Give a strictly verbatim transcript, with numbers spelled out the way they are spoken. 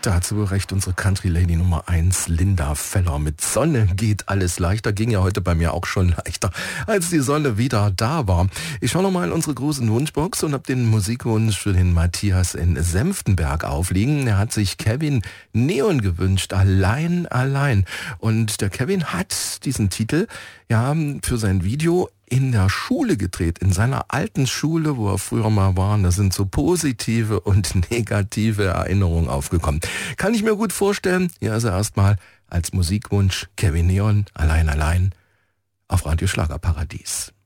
Da hat so recht unsere Country Lady Nummer eins, Linda Feller. Mit Sonne geht alles leichter. Ging ja heute bei mir auch schon leichter, als die Sonne wieder da war. Ich schaue nochmal in unsere großen Wunschbox und habe den Musikwunsch für den Matthias in Senftenberg aufliegen. Er hat sich Kevin Neon gewünscht. Allein, allein. Und der Kevin hat diesen Titel ja für sein Video in der Schule gedreht, in seiner alten Schule, wo er früher mal war. Da sind so positive und negative Erinnerungen aufgekommen. Kann ich mir gut vorstellen. Hier ist er erstmal als Musikwunsch Kevin Neon, Allein, allein auf Radio Schlagerparadies.